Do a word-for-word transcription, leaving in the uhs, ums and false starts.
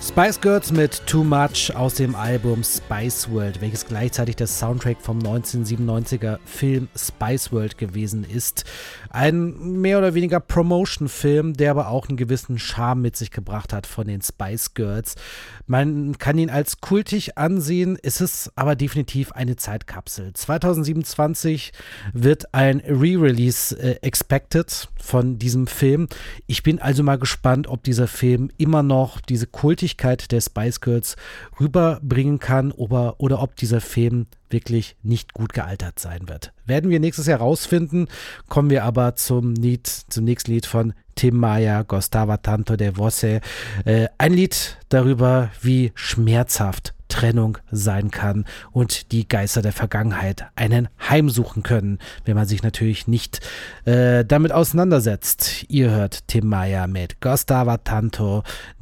Spice Girls mit Too Much aus dem Album Spice World, welches gleichzeitig der Soundtrack vom neunzehnhundertsiebenundneunziger Film Spice World gewesen ist. Ein mehr oder weniger Promotion-Film, der aber auch einen gewissen Charme mit sich gebracht hat von den Spice Girls. Man kann ihn als kultig ansehen, es ist aber definitiv eine Zeitkapsel. zweitausendsiebenundzwanzig wird ein Re-Release äh, expected von diesem Film. Ich bin also mal gespannt, ob dieser Film immer noch diese Kultigkeit der Spice Girls rüberbringen kann oder, oder ob dieser Film wirklich nicht gut gealtert sein wird. Werden wir nächstes Jahr rausfinden. Kommen wir aber zum Lied, zum nächsten Lied von Tim Maya, Gostava tanto de voce. Äh, ein Lied darüber, wie schmerzhaft Trennung sein kann und die Geister der Vergangenheit einen heimsuchen können, wenn man sich natürlich nicht äh, damit auseinandersetzt. Ihr hört Tim Maya mit Gostava tanto